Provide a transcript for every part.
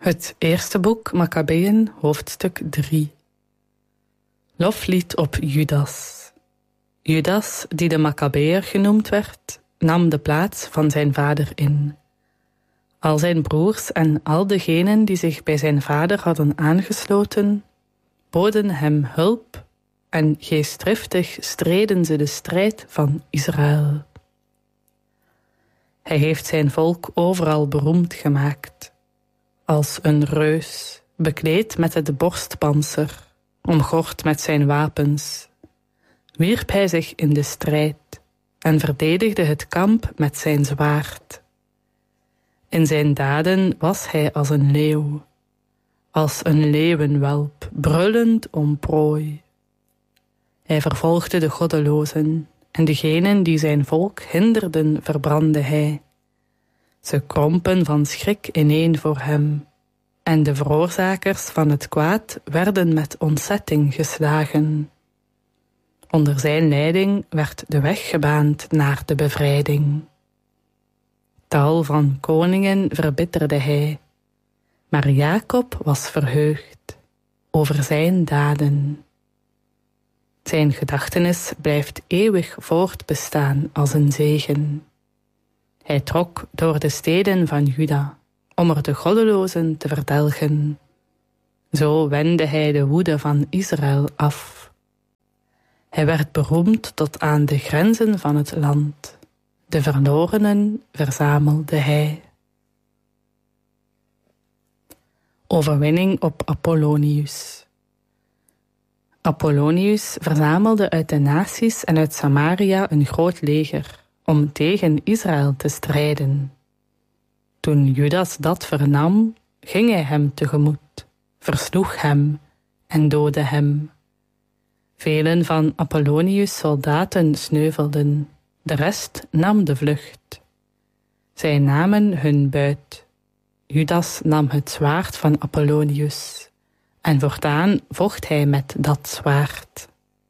Het eerste boek, Makkabeeën, hoofdstuk 3. Loflied op Judas. Judas, die de Makkabeër genoemd werd, nam de plaats van zijn vader in. Al zijn broers en al degenen die zich bij zijn vader hadden aangesloten, boden hem hulp en geestdriftig streden ze de strijd van Israël. Hij heeft zijn volk overal beroemd gemaakt. Als een reus, bekleed met het borstpanser, omgord met zijn wapens, wierp hij zich in de strijd en verdedigde het kamp met zijn zwaard. In zijn daden was hij als een leeuw, als een leeuwenwelp, brullend om prooi. Hij vervolgde de goddelozen en degenen die zijn volk hinderden verbrandde hij. Ze krompen van schrik ineen voor hem, en de veroorzakers van het kwaad werden met ontzetting geslagen. Onder zijn leiding werd de weg gebaand naar de bevrijding. Tal van koningen verbitterde hij, maar Jacob was verheugd over zijn daden. Zijn gedachtenis blijft eeuwig voortbestaan als een zegen. Hij trok door de steden van Juda, om er de goddelozen te verdelgen. Zo wendde hij de woede van Israël af. Hij werd beroemd tot aan de grenzen van het land. De verlorenen verzamelde hij. Overwinning op Apollonius. Apollonius verzamelde uit de naties en uit Samaria een groot leger om tegen Israël te strijden. Toen Judas dat vernam, ging hij hem tegemoet, versloeg hem en doodde hem. Velen van Apollonius' soldaten sneuvelden, de rest nam de vlucht. Zij namen hun buit. Judas nam het zwaard van Apollonius, en voortaan vocht hij met dat zwaard.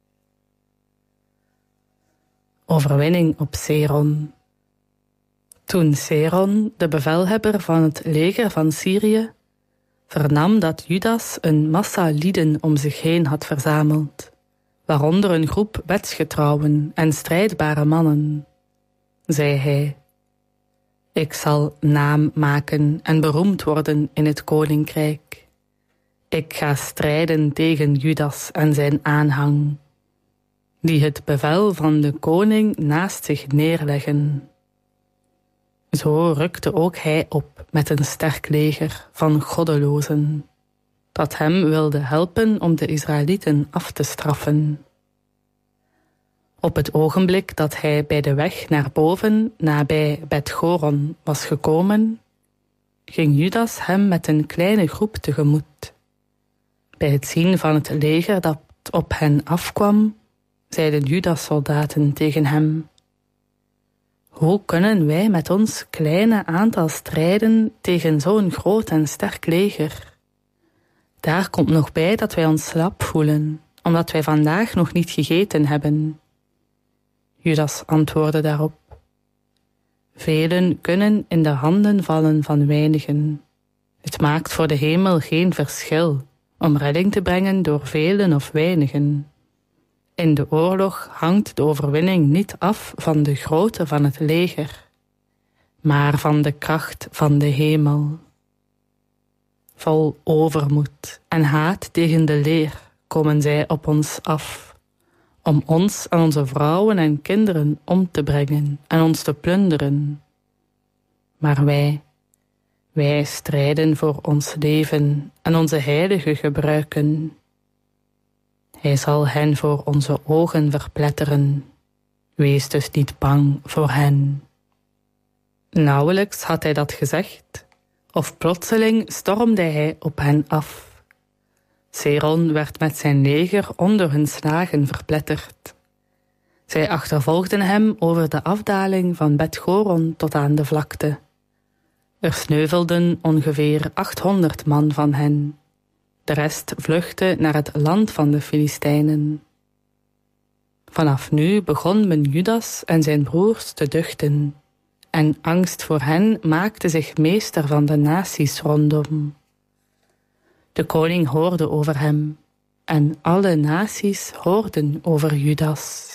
Overwinning op Seron. Toen Seron, de bevelhebber van het leger van Syrië, vernam dat Judas een massa lieden om zich heen had verzameld, waaronder een groep wetsgetrouwen en strijdbare mannen, zei hij: Ik zal naam maken en beroemd worden in het koninkrijk. Ik ga strijden tegen Judas en zijn aanhang, die het bevel van de koning naast zich neerleggen. Zo rukte ook hij op met een sterk leger van goddelozen, dat hem wilde helpen om de Israëlieten af te straffen. Op het ogenblik dat hij bij de weg naar boven, nabij Bet-Goron, was gekomen, ging Judas hem met een kleine groep tegemoet. Bij het zien van het leger dat op hen afkwam, zeiden Judas-soldaten tegen hem: Hoe kunnen wij met ons kleine aantal strijden tegen zo'n groot en sterk leger? Daar komt nog bij dat wij ons slap voelen, omdat wij vandaag nog niet gegeten hebben. Judas antwoordde daarop: Velen kunnen in de handen vallen van weinigen. Het maakt voor de hemel geen verschil om redding te brengen door velen of weinigen. In de oorlog hangt de overwinning niet af van de grootte van het leger, maar van de kracht van de hemel. Vol overmoed en haat tegen de leer komen zij op ons af, om ons en onze vrouwen en kinderen om te brengen en ons te plunderen. Maar wij strijden voor ons leven en onze heilige gebruiken. Hij zal hen voor onze ogen verpletteren. Wees dus niet bang voor hen. Nauwelijks had hij dat gezegd, of plotseling stormde hij op hen af. Seron werd met zijn leger onder hun slagen verpletterd. Zij achtervolgden hem over de afdaling van Bet-Goron tot aan de vlakte. Er sneuvelden ongeveer 800 man van hen. De rest vluchtte naar het land van de Filistijnen. Vanaf nu begon men Judas en zijn broers te duchten, en angst voor hen maakte zich meester van de naties rondom. De koning hoorde over hem en alle naties hoorden over Judas.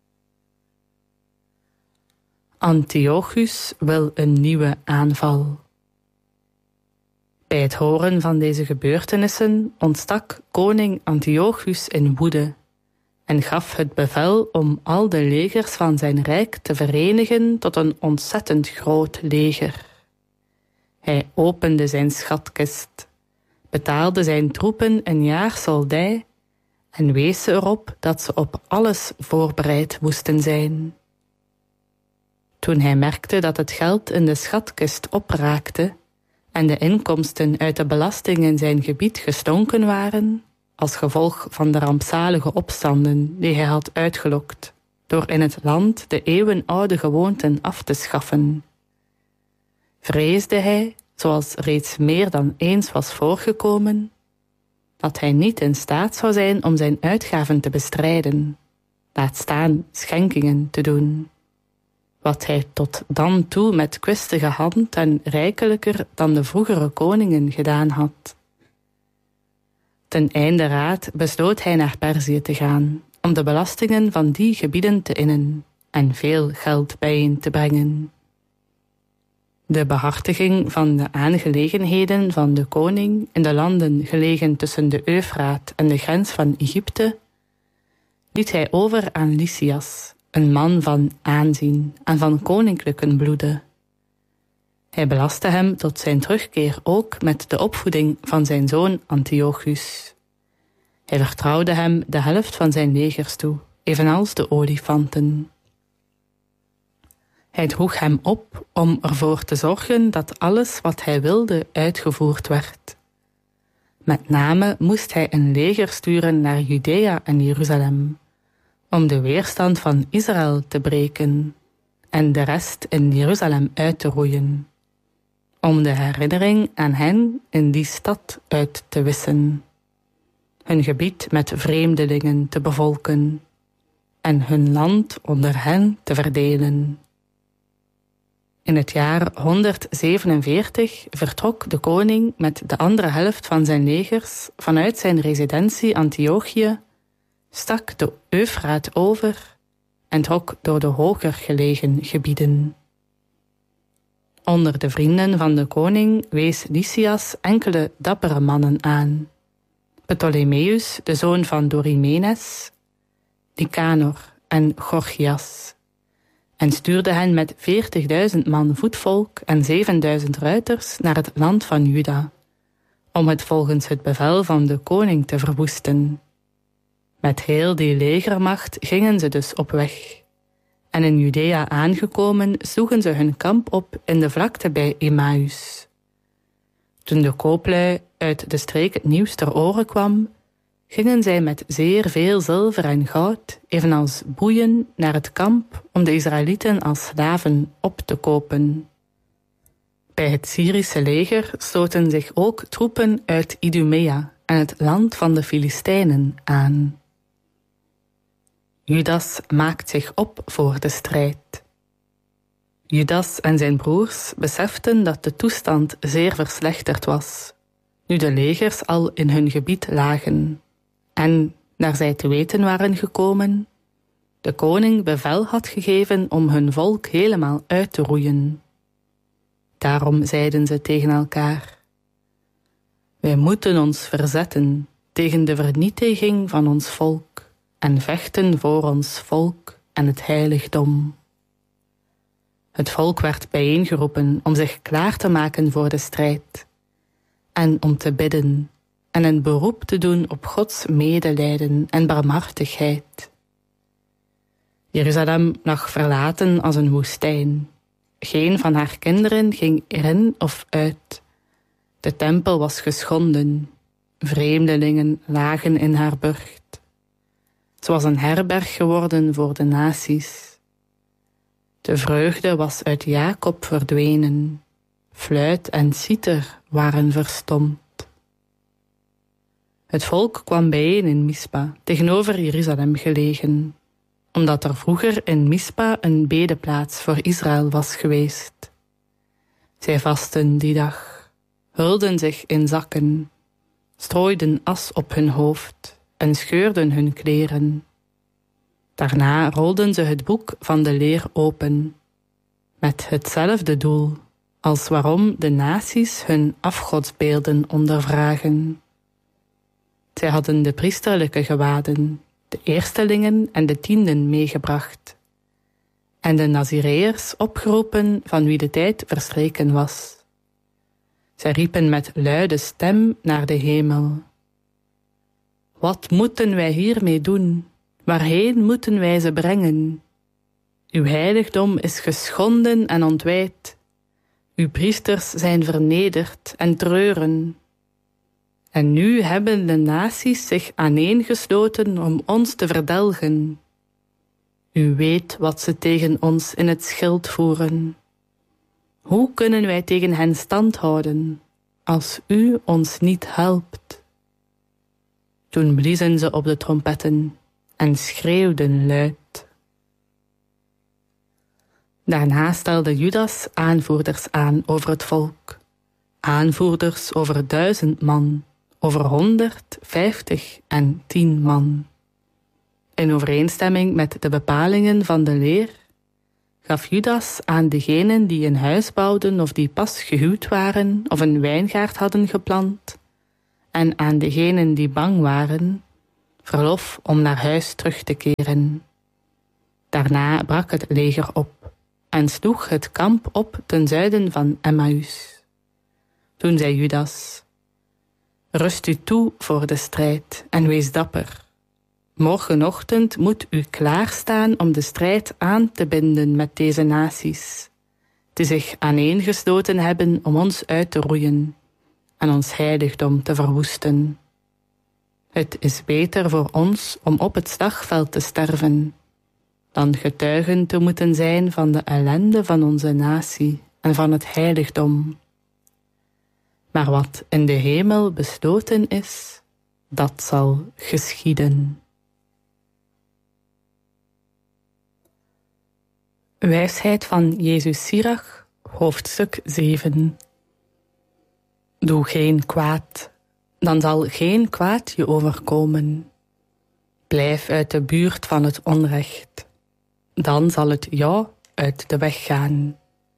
Antiochus wil een nieuwe aanval. Bij het horen van deze gebeurtenissen ontstak koning Antiochus in woede en gaf het bevel om al de legers van zijn rijk te verenigen tot een ontzettend groot leger. Hij opende zijn schatkist, betaalde zijn troepen een jaar soldij en wees ze erop dat ze op alles voorbereid moesten zijn. Toen hij merkte dat het geld in de schatkist opraakte en de inkomsten uit de belasting in zijn gebied gestonken waren, als gevolg van de rampzalige opstanden die hij had uitgelokt, door in het land de eeuwenoude gewoonten af te schaffen, vreesde hij, zoals reeds meer dan eens was voorgekomen, dat hij niet in staat zou zijn om zijn uitgaven te bestrijden, laat staan schenkingen te doen. Wat hij tot dan toe met kwistige hand en rijkelijker dan de vroegere koningen gedaan had. Ten einde raad besloot hij naar Perzië te gaan, om de belastingen van die gebieden te innen en veel geld bijeen te brengen. De behartiging van de aangelegenheden van de koning in de landen gelegen tussen de Eufraat en de grens van Egypte liet hij over aan Lysias, een man van aanzien en van koninklijken bloede. Hij belastte hem tot zijn terugkeer ook met de opvoeding van zijn zoon Antiochus. Hij vertrouwde hem de helft van zijn legers toe, evenals de olifanten. Hij droeg hem op om ervoor te zorgen dat alles wat hij wilde uitgevoerd werd. Met name moest hij een leger sturen naar Judea en Jeruzalem, om de weerstand van Israël te breken en de rest in Jeruzalem uit te roeien, om de herinnering aan hen in die stad uit te wissen, hun gebied met vreemdelingen te bevolken en hun land onder hen te verdelen. In het jaar 147 vertrok de koning met de andere helft van zijn legers vanuit zijn residentie Antiochië, stak de Eufraat over en trok door de hoger gelegen gebieden. Onder de vrienden van de koning wees Lysias enkele dappere mannen aan: Ptolemeus, de zoon van Dorymenes, Nicanor en Gorgias, en stuurde hen met 40.000 man voetvolk en 7.000 ruiters naar het land van Juda, om het volgens het bevel van de koning te verwoesten. Met heel die legermacht gingen ze dus op weg. En in Judea aangekomen sloegen ze hun kamp op in de vlakte bij Emmaus. Toen de kooplui uit de streek het nieuws ter oren kwam, gingen zij met zeer veel zilver en goud, evenals boeien, naar het kamp om de Israëlieten als slaven op te kopen. Bij het Syrische leger sloten zich ook troepen uit Idumea en het land van de Filistijnen aan. Judas maakt zich op voor de strijd. Judas en zijn broers beseften dat de toestand zeer verslechterd was, nu de legers al in hun gebied lagen, en, naar zij te weten waren gekomen, de koning bevel had gegeven om hun volk helemaal uit te roeien. Daarom zeiden ze tegen elkaar: wij moeten ons verzetten tegen de vernietiging van ons volk en vechten voor ons volk en het heiligdom. Het volk werd bijeengeroepen om zich klaar te maken voor de strijd en om te bidden en een beroep te doen op Gods medelijden en barmhartigheid. Jeruzalem lag verlaten als een woestijn. Geen van haar kinderen ging erin of uit. De tempel was geschonden. Vreemdelingen lagen in haar burcht. Ze was een herberg geworden voor de naties. De vreugde was uit Jacob verdwenen. Fluit en citer waren verstomd. Het volk kwam bijeen in Mispa, tegenover Jeruzalem gelegen, omdat er vroeger in Mispa een bedeplaats voor Israël was geweest. Zij vasten die dag, hulden zich in zakken, strooiden as op hun hoofd en scheurden hun kleren. Daarna rolden ze het boek van de leer open, met hetzelfde doel als waarom de naties hun afgodsbeelden ondervragen. Zij hadden de priesterlijke gewaden, de eerstelingen en de tienden meegebracht, en de Nazireërs opgeroepen van wie de tijd verstreken was. Zij riepen met luide stem naar de hemel. Wat moeten wij hiermee doen? Waarheen moeten wij ze brengen? Uw heiligdom is geschonden en ontwijd. Uw priesters zijn vernederd en treuren. En nu hebben de naties zich aaneengesloten om ons te verdelgen. U weet wat ze tegen ons in het schild voeren. Hoe kunnen wij tegen hen stand houden, als u ons niet helpt? Toen bliezen ze op de trompetten en schreeuwden luid. Daarna stelde Judas aanvoerders aan over het volk. Aanvoerders over 1000 man, over 100, 50 en 10 man. In overeenstemming met de bepalingen van de leer gaf Judas aan degenen die een huis bouwden of die pas gehuwd waren of een wijngaard hadden geplant, en aan degenen die bang waren, verlof om naar huis terug te keren. Daarna brak het leger op en sloeg het kamp op ten zuiden van Emmaus. Toen zei Judas: Rust u toe voor de strijd en wees dapper. Morgenochtend moet u klaarstaan om de strijd aan te binden met deze naties, die zich aaneengesloten hebben om ons uit te roeien en ons heiligdom te verwoesten. Het is beter voor ons om op het slagveld te sterven, dan getuigen te moeten zijn van de ellende van onze natie en van het heiligdom. Maar wat in de hemel besloten is, dat zal geschieden. Wijsheid van Jezus Sirach, hoofdstuk 7. Doe geen kwaad, dan zal geen kwaad je overkomen. Blijf uit de buurt van het onrecht, dan zal het jou uit de weg gaan.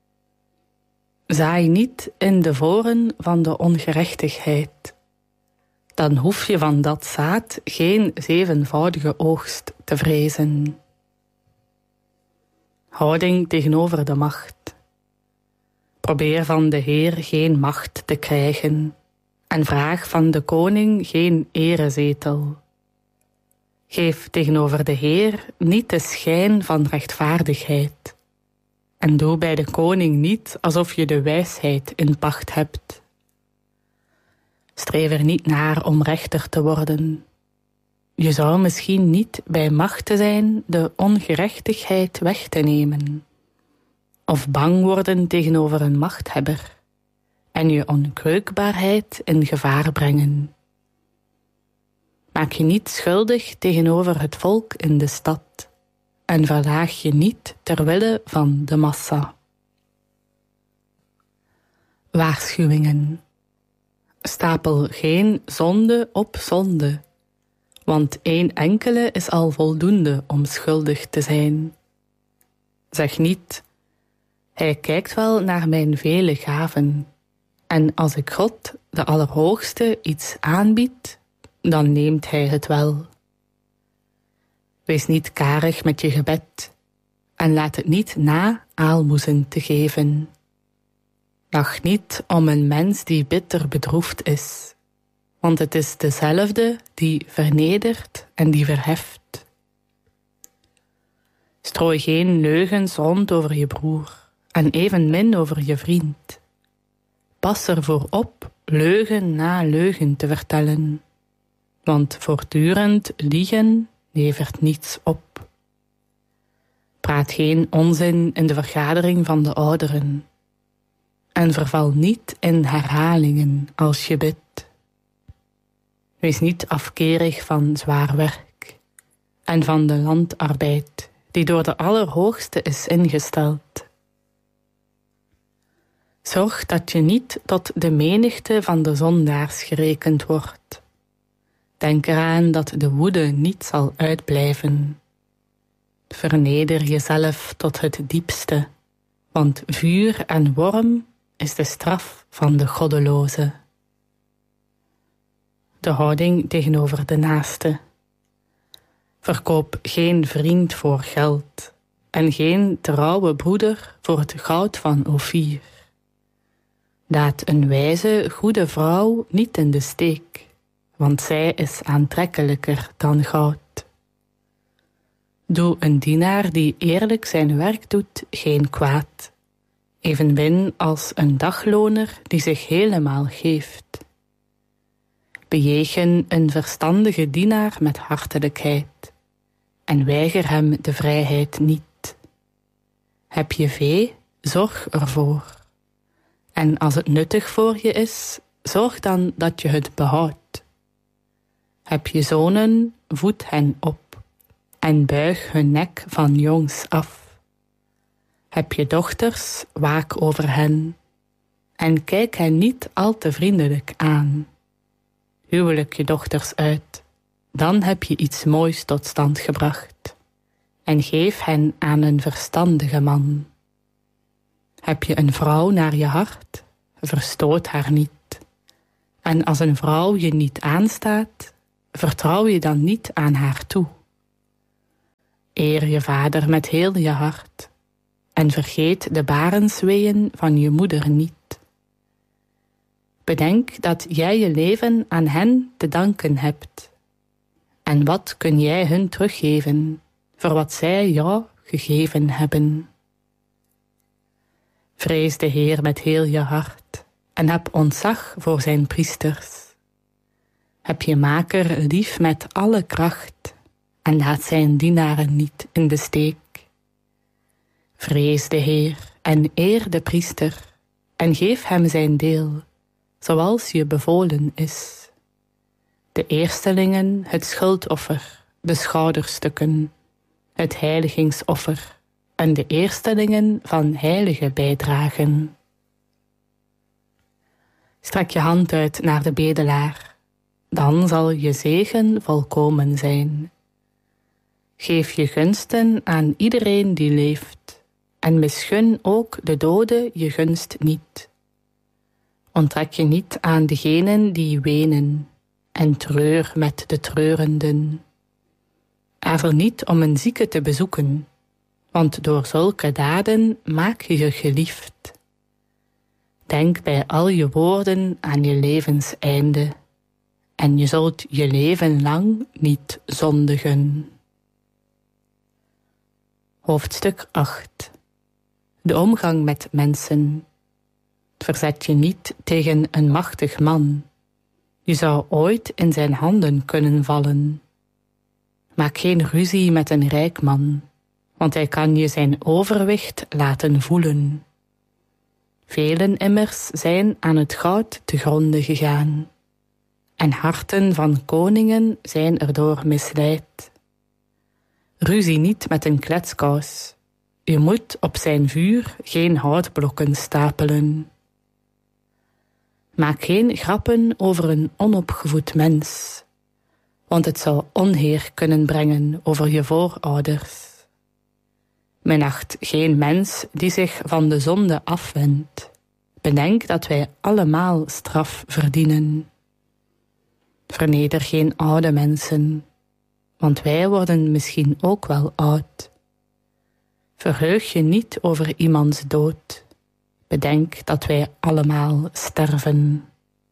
Zaai niet in de voren van de ongerechtigheid, dan hoef je van dat zaad geen 7voudige oogst te vrezen. Houding tegenover de macht. Probeer van de Heer geen macht te krijgen en vraag van de koning geen erezetel. Geef tegenover de Heer niet de schijn van rechtvaardigheid en doe bij de koning niet alsof je de wijsheid in pacht hebt. Streef er niet naar om rechter te worden. Je zou misschien niet bij machte zijn de ongerechtigheid weg te nemen, of bang worden tegenover een machthebber en je onkreukbaarheid in gevaar brengen. Maak je niet schuldig tegenover het volk in de stad en verlaag je niet ter wille van de massa. Waarschuwingen. Stapel geen zonde op zonde, want 1 enkele is al voldoende om schuldig te zijn. Zeg niet: Hij kijkt wel naar mijn vele gaven, en als ik God, de Allerhoogste, iets aanbied, dan neemt Hij het wel. Wees niet karig met je gebed, en laat het niet na aalmoezen te geven. Lach niet om een mens die bitter bedroefd is, want het is dezelfde die vernedert en die verheft. Strooi geen leugens rond over je broer, en evenmin over je vriend. Pas ervoor op leugen na leugen te vertellen, want voortdurend liegen levert niets op. Praat geen onzin in de vergadering van de ouderen, en verval niet in herhalingen als je bidt. Wees niet afkerig van zwaar werk en van de landarbeid die door de Allerhoogste is ingesteld. Zorg dat je niet tot de menigte van de zondaars gerekend wordt. Denk eraan dat de woede niet zal uitblijven. Verneder jezelf tot het diepste, want vuur en worm is de straf van de goddeloze. De houding tegenover de naaste. Verkoop geen vriend voor geld en geen trouwe broeder voor het goud van Ofir. Laat een wijze, goede vrouw niet in de steek, want zij is aantrekkelijker dan goud. Doe een dienaar die eerlijk zijn werk doet geen kwaad, evenmin als een dagloner die zich helemaal geeft. Bejegen een verstandige dienaar met hartelijkheid en weiger hem de vrijheid niet. Heb je vee, zorg ervoor. En als het nuttig voor je is, zorg dan dat je het behoudt. Heb je zonen, voed hen op en buig hun nek van jongs af. Heb je dochters, waak over hen en kijk hen niet al te vriendelijk aan. Huwelijk je dochters uit, dan heb je iets moois tot stand gebracht en geef hen aan een verstandige man. Heb je een vrouw naar je hart, verstoot haar niet. En als een vrouw je niet aanstaat, vertrouw je dan niet aan haar toe. Eer je vader met heel je hart en vergeet de barensweeën van je moeder niet. Bedenk dat jij je leven aan hen te danken hebt. En wat kun jij hun teruggeven voor wat zij jou gegeven hebben? Vrees de Heer met heel je hart en heb ontzag voor zijn priesters. Heb je maker lief met alle kracht en laat zijn dienaren niet in de steek. Vrees de Heer en eer de priester en geef hem zijn deel, zoals je bevolen is. De eerstelingen het schuldoffer, de schouderstukken, het heiligingsoffer en de eerstelingen van heilige bijdragen. Strek je hand uit naar de bedelaar, dan zal je zegen volkomen zijn. Geef je gunsten aan iedereen die leeft en misgun ook de dode je gunst niet. Onttrek je niet aan degenen die wenen en treur met de treurenden. Aarzel niet om een zieke te bezoeken, want door zulke daden maak je je geliefd. Denk bij al je woorden aan je levenseinde en je zult je leven lang niet zondigen. Hoofdstuk 8. De omgang met mensen. Verzet je niet tegen een machtig man. Je zou ooit in zijn handen kunnen vallen. Maak geen ruzie met een rijk man, want hij kan je zijn overwicht laten voelen. Velen immers zijn aan het goud te gronde gegaan, en harten van koningen zijn erdoor misleid. Ruzie niet met een kletskous. Je moet op zijn vuur geen houtblokken stapelen. Maak geen grappen over een onopgevoed mens, want het zou onheer kunnen brengen over je voorouders. Minacht geen mens die zich van de zonde afwendt. Bedenk dat wij allemaal straf verdienen. Verneder geen oude mensen, want wij worden misschien ook wel oud. Verheug je niet over iemands dood. Bedenk dat wij allemaal sterven.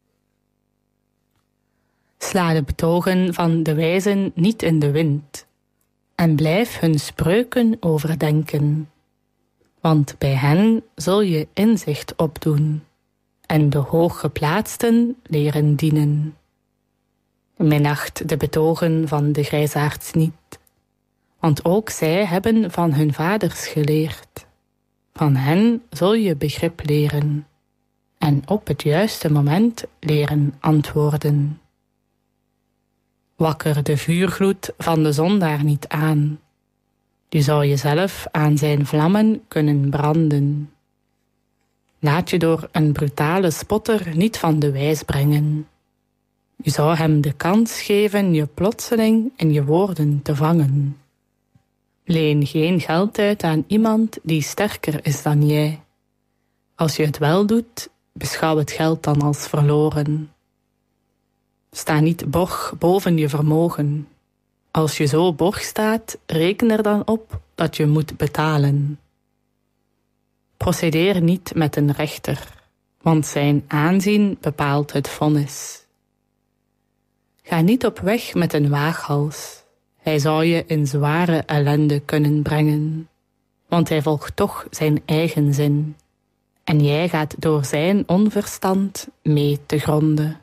Sla de betogen van de wijzen niet in de wind en blijf hun spreuken overdenken. Want bij hen zul je inzicht opdoen en de hooggeplaatsten leren dienen. Minacht de betogen van de grijsaards niet, want ook zij hebben van hun vaders geleerd. Van hen zul je begrip leren en op het juiste moment leren antwoorden. Wakker de vuurgloed van de zondaar niet aan. Je zou jezelf aan zijn vlammen kunnen branden. Laat je door een brutale spotter niet van de wijs brengen. Je zou hem de kans geven je plotseling in je woorden te vangen. Leen geen geld uit aan iemand die sterker is dan jij. Als je het wel doet, beschouw het geld dan als verloren. Sta niet borg boven je vermogen. Als je zo borg staat, reken er dan op dat je moet betalen. Procedeer niet met een rechter, want zijn aanzien bepaalt het vonnis. Ga niet op weg met een waaghals. Hij zou je in zware ellende kunnen brengen, want hij volgt toch zijn eigen zin. En jij gaat door zijn onverstand mee te gronden.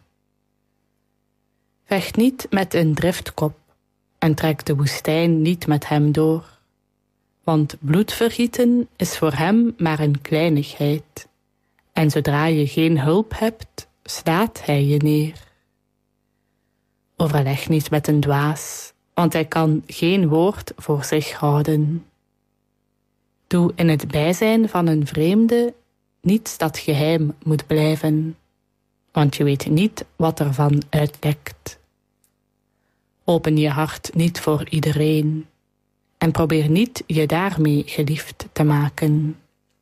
Vecht niet met een driftkop en trek de woestijn niet met hem door. Want bloedvergieten is voor hem maar een kleinigheid. En zodra je geen hulp hebt, slaat hij je neer. Overleg niet met een dwaas, want hij kan geen woord voor zich houden. Doe in het bijzijn van een vreemde niets dat geheim moet blijven, want je weet niet wat ervan uitlekt. Open je hart niet voor iedereen en probeer niet je daarmee geliefd te maken.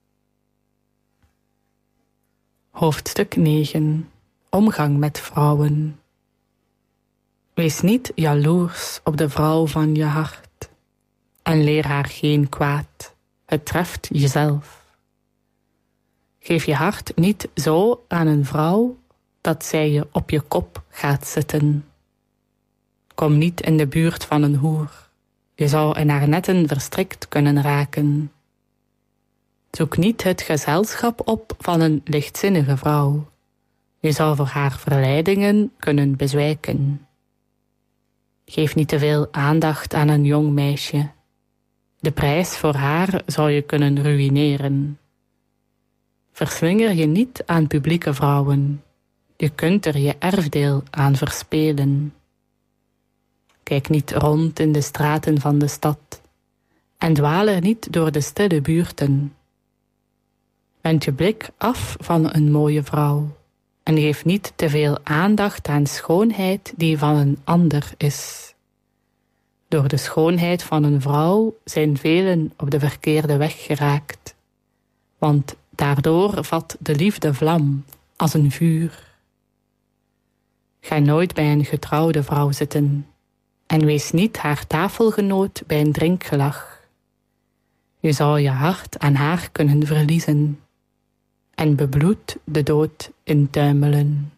Hoofdstuk 9. Omgang met vrouwen. Wees niet jaloers op de vrouw van je hart en leer haar geen kwaad. Het treft jezelf. Geef je hart niet zo aan een vrouw dat zij je op je kop gaat zitten. Kom niet in de buurt van een hoer. Je zou in haar netten verstrikt kunnen raken. Zoek niet het gezelschap op van een lichtzinnige vrouw. Je zou voor haar verleidingen kunnen bezwijken. Geef niet te veel aandacht aan een jong meisje. De prijs voor haar zou je kunnen ruïneren. Verslinger je niet aan publieke vrouwen. Je kunt er je erfdeel aan verspelen. Kijk niet rond in de straten van de stad en dwaal er niet door de stille buurten. Wend je blik af van een mooie vrouw en geef niet te veel aandacht aan schoonheid die van een ander is. Door de schoonheid van een vrouw zijn velen op de verkeerde weg geraakt, want daardoor vat de liefde vlam als een vuur. Ga nooit bij een getrouwde vrouw zitten en wees niet haar tafelgenoot bij een drinkgelag. Je zou je hart aan haar kunnen verliezen en bebloed de dood intuimelen.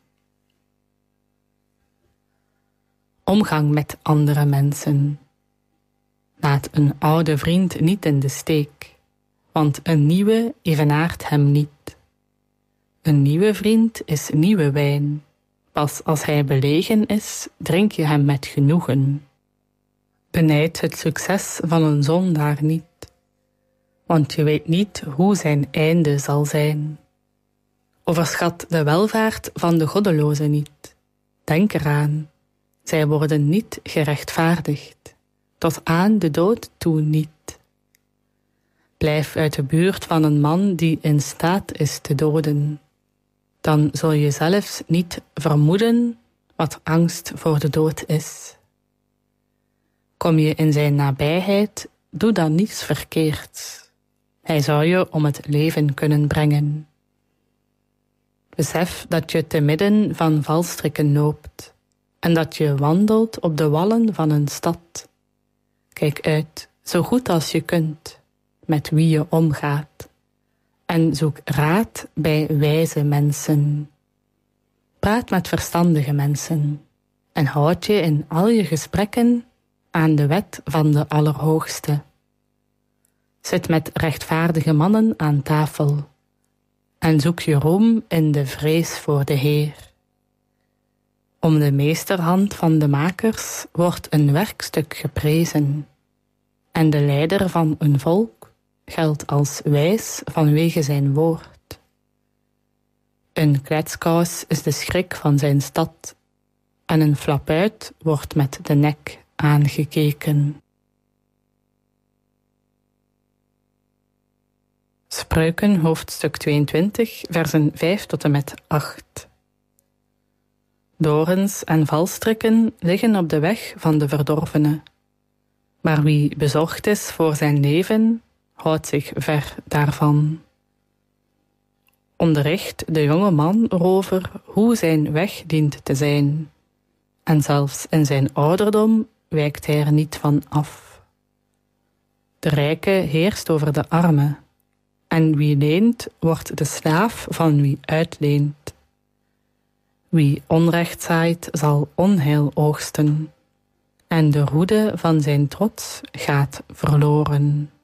Omgang met andere mensen. Laat een oude vriend niet in de steek, want een nieuwe evenaart hem niet. Een nieuwe vriend is nieuwe wijn. Pas als hij belegen is, drink je hem met genoegen. Benijd het succes van een zondaar niet, want je weet niet hoe zijn einde zal zijn. Overschat de welvaart van de goddelozen niet. Denk eraan, zij worden niet gerechtvaardigd, tot aan de dood toe niet. Blijf uit de buurt van een man die in staat is te doden. Dan zul je zelfs niet vermoeden wat angst voor de dood is. Kom je in zijn nabijheid, doe dan niets verkeerds. Hij zou je om het leven kunnen brengen. Besef dat je te midden van valstrikken loopt en dat je wandelt op de wallen van een stad. Kijk uit, zo goed als je kunt, met wie je omgaat. En zoek raad bij wijze mensen. Praat met verstandige mensen en houd je in al je gesprekken aan de wet van de Allerhoogste. Zit met rechtvaardige mannen aan tafel en zoek je roem in de vrees voor de Heer. Om de meesterhand van de makers wordt een werkstuk geprezen en de leider van een volk geldt als wijs vanwege zijn woord. Een kletskous is de schrik van zijn stad en een flapuit wordt met de nek aangekeken. Spreuken, hoofdstuk 22, versen 5 tot en met 8. Dorens en valstrikken liggen op de weg van de verdorvene. Maar wie bezorgd is voor zijn leven, houdt zich ver daarvan. Onderricht de jonge man erover hoe zijn weg dient te zijn. En zelfs in zijn ouderdom wijkt hij er niet van af. De rijke heerst over de arme. En wie leent, wordt de slaaf van wie uitleent. Wie onrecht zaait, zal onheil oogsten. En de roede van zijn trots gaat verloren.